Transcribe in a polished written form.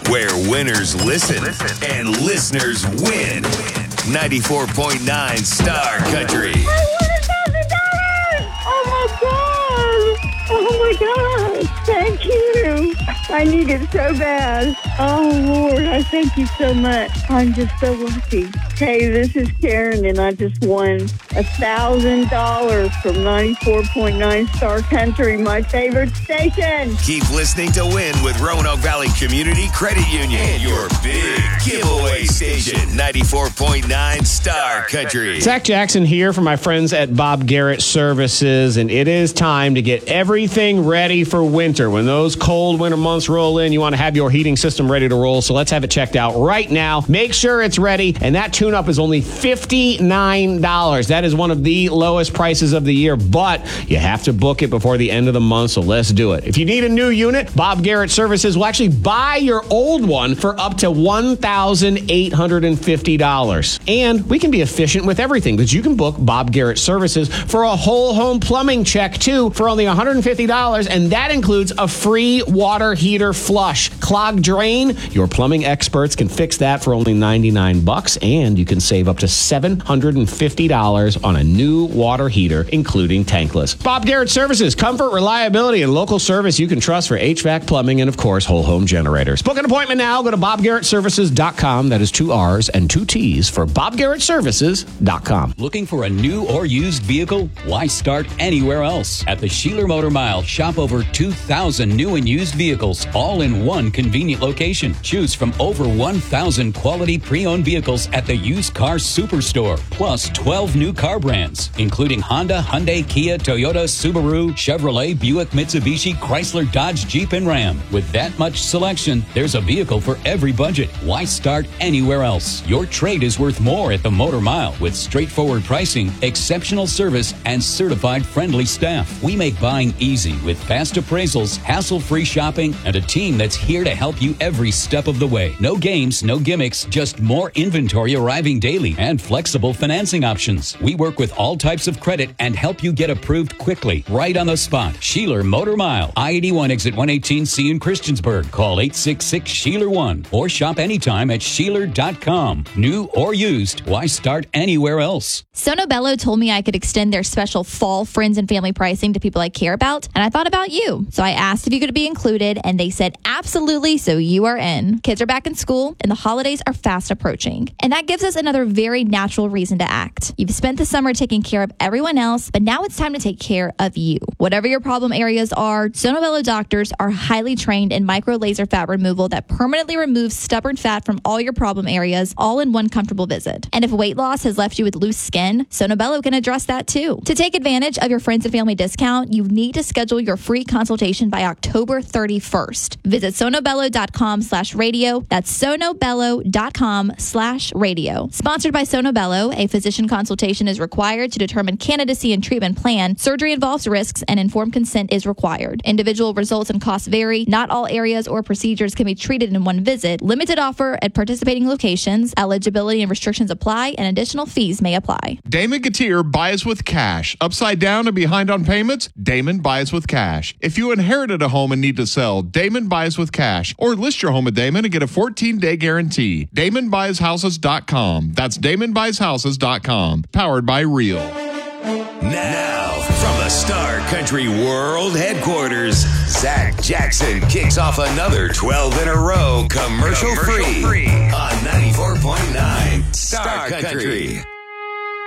where winners listen and listeners win. 94.9 Star Country. Oh my God. Thank you. I need it so bad. Oh Lord, I thank you so much. I'm just so lucky. Hey, this is Karen, and I just won $1,000 from 94.9 Star Country, my favorite station. Keep listening to win with Roanoke Valley Community Credit Union. And your big giveaway station, 94.9 Star Country. Zach Jackson here from my friends at Bob Garrett Services, and it is time to get everything ready for winter. When those cold winter months roll in, you want to have your heating system ready to roll, so let's have it checked out right now. Make sure it's ready, and that tune-up is only $59. That is one of the lowest prices of the year, but you have to book it before the end of the month, so let's do it. If you need a new unit, Bob Garrett Services will actually buy your old one for up to $1,850. And we can be efficient with everything, because you can book Bob Garrett Services for a whole home plumbing check, too, for only $150, and that includes a free water heater flush. Clogged drain? Your plumbing experts can fix that for only $99, and you can save up to $750 on a new water heater, including tankless. Bob Garrett Services, comfort, reliability, and local service you can trust for HVAC, plumbing, and, of course, whole home generators. Book an appointment now. Go to BobGarrettServices.com. That is 2 R's and 2 T's for BobGarrettServices.com. Looking for a new or used vehicle? Why start anywhere else? At the Sheeler Motor Mile, shop over 2,000 new and used vehicles, all in one convenient location. Choose from over 1,000 quality pre-owned vehicles at the Used Car Superstore, plus 12 new car brands, including Honda, Hyundai, Kia, Toyota, Subaru, Chevrolet, Buick, Mitsubishi, Chrysler, Dodge, Jeep, and Ram. With that much selection, there's a vehicle for every budget. Why start anywhere else? Your trade is worth more at the Motor Mile with straightforward pricing, exceptional service, and certified friendly staff. We make buying easy with fast appraisals, hassle-free shopping, and a team that's here to help you every step of the way. No games, no gimmicks, just more inventory arriving daily and flexible financing options. We work with all types of credit and help you get approved quickly, right on the spot. Sheeler Motor Mile, I-81 exit 118C in Christiansburg. Call 866-SHEELER1 or shop anytime at Sheeler.com. New or used, why start anywhere else? Sono Bello told me I could extend their special fall friends and family pricing to people I care about, and I thought about you. So I asked if you could be included, and they said absolutely, so you are in. Kids are back in school, and the holidays are fast approaching. And that gives us another very natural reason to act. You've spent the summer taking care of everyone else, but now it's time to take care of you. Whatever your problem areas are, Sono Bello doctors are highly trained in micro laser fat removal that permanently removes stubborn fat from all your problem areas, all in one comfortable visit. And if weight loss has left you with loose skin, Sono Bello can address that too. To take advantage of your friends and family discount, you need to schedule your free consultation by October 31st. Visit sonobello.com/radio. That's sonobello.com/radio. Sponsored by Sono Bello, a physician consultation is required to determine candidacy and treatment plan. Surgery involves risks, and informed consent is required. Individual results and costs vary. Not all areas or procedures can be treated in one visit. Limited offer at participating locations. Eligibility and restrictions apply, and additional fees may apply. Damon Gautier buys with cash. Upside down and behind on payments? Damon buys with cash. If you inherited a home and need to sell, Damon buys with cash. Or list your home with Damon and get a 14-day guarantee. DamonBuysHouses.com. That's DamonBuysHouses.com. Powered by Real. Now, from the Star Country World Headquarters, Zach Jackson kicks off another 12 in a row commercial free on 94.9 Star Country.